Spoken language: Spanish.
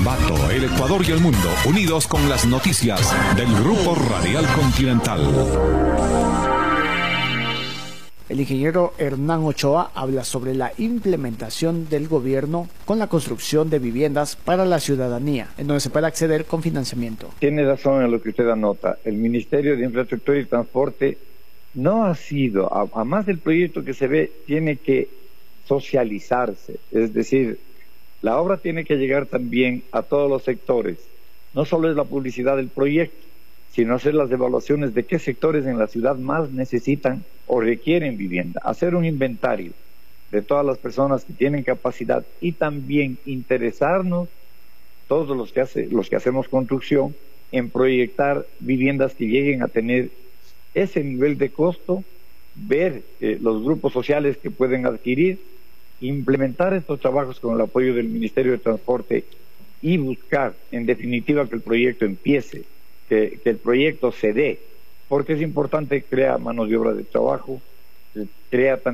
Ambato, el Ecuador y el mundo, unidos con las noticias del Grupo Radial Continental. El ingeniero Hernán Ochoa habla sobre la implementación del gobierno con la construcción de viviendas para la ciudadanía, en donde se puede acceder con financiamiento. Tiene razón en lo que usted anota. El Ministerio de Infraestructura y Transporte no ha sido, además del proyecto que se ve, tiene que socializarse. Es decir, la obra tiene que llegar también a todos los sectores. No solo es la publicidad del proyecto, sino hacer las evaluaciones de qué sectores en la ciudad más necesitan o requieren vivienda. Hacer un inventario de todas las personas que tienen capacidad y también interesarnos, todos los que hacemos construcción, en proyectar viviendas que lleguen a tener ese nivel de costo, ver los grupos sociales que pueden adquirir, implementar estos trabajos con el apoyo del Ministerio de Transporte y buscar, en definitiva, que el proyecto empiece, que el proyecto se dé, porque es importante crear manos de obra de trabajo, crea también